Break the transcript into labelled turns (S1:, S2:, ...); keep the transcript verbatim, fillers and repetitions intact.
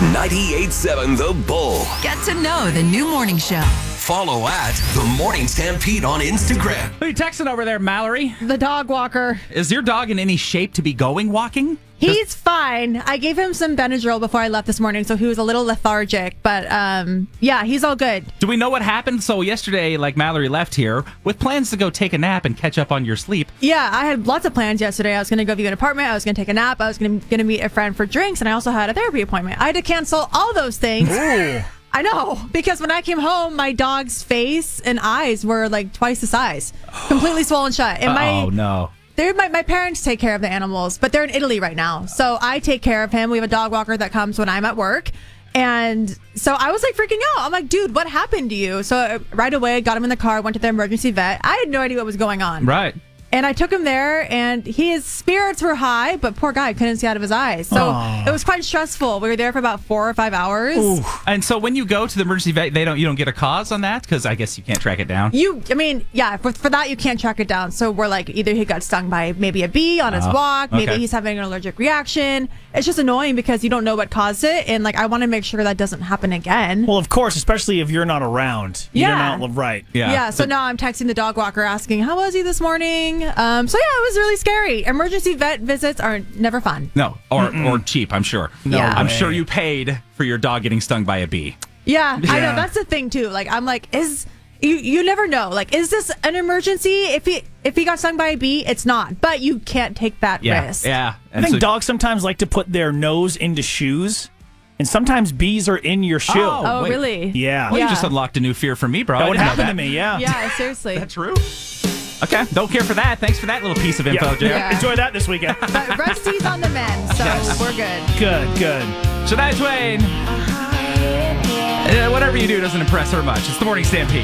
S1: ninety-eight point seven The Bull.
S2: Get to know the new morning show.
S1: Follow at The Morning Stampede on Instagram.
S3: Who are you texting over there, Mallory?
S4: The dog walker.
S3: Is your dog in any shape to be going walking?
S4: He's fine. I gave him some Benadryl before I left this morning, so he was a little lethargic. But um, yeah, he's all good.
S3: Do we know what happened? So yesterday, like Mallory left here with plans to go take a nap and catch up on your sleep.
S4: Yeah, I had lots of plans yesterday. I was going to go view an apartment. I was going to take a nap. I was going to meet a friend for drinks, and I also had a therapy appointment. I had to cancel all those things.
S3: Ooh.
S4: I know, because when I came home, my dog's face and eyes were like twice the size, completely swollen shut. And my,
S3: oh, no.
S4: They're, my, my parents take care of the animals, but they're in Italy right now. So I take care of him. We have a dog walker that comes when I'm at work. And so I was like freaking out. I'm like, dude, what happened to you? So uh, right away, I got him in the car, went to the emergency vet. I had no idea what was going on.
S3: Right.
S4: And I took him there, and his spirits were high, but poor guy couldn't see out of his eyes. So
S3: Aww.
S4: it was quite stressful. We were there for about four or five hours.
S3: Ooh. And so when you go to the emergency vet, they don't you don't get a cause on that? Because I guess you can't track it down.
S4: You, I mean, yeah, for, for that, you can't track it down. So we're like, either he got stung by maybe a bee on his
S3: Uh,
S4: walk, maybe
S3: okay.
S4: he's having an allergic reaction. It's just annoying because you don't know what caused it. And like, I want to make sure that doesn't happen again.
S5: Well, of course, especially if you're not around.
S4: Yeah.
S5: You're not right.
S3: Yeah.
S4: Yeah, so now I'm texting the dog walker asking, how was he this morning? Um, so yeah, it was really scary. Emergency vet visits are never fun.
S3: No, or or cheap, I'm sure.
S4: No Yeah.
S3: I'm
S5: way.
S3: sure you paid for your dog getting stung by a bee.
S4: Yeah, I
S5: Yeah.
S4: know. That's the thing too. Like, I'm like, is you you never know. Like, is this an emergency? If he if he got stung by a bee, it's not. But you can't take that
S3: Yeah,
S4: risk.
S3: yeah.
S5: I
S3: And
S5: think
S3: so-
S5: dogs sometimes like to put their nose into shoes, and sometimes bees are in your shoe.
S3: Oh,
S4: Oh,
S3: wait.
S4: really?
S5: Yeah.
S3: Well,
S4: Yeah.
S3: you just unlocked a new fear for me, bro.
S5: That
S3: I
S5: would
S3: didn't know
S5: happen
S3: that.
S5: to me, yeah.
S4: Yeah, seriously.
S3: That's true. Okay, don't care for that. Thanks for that little piece of info,
S5: Yeah.
S3: Jay.
S4: Yeah.
S5: Enjoy that this weekend.
S4: But Rusty's on the mend, so
S3: Yes.
S4: we're good.
S5: Good, good.
S3: Shania Twain. Uh, whatever you do doesn't impress her much. It's the Morning Stampede.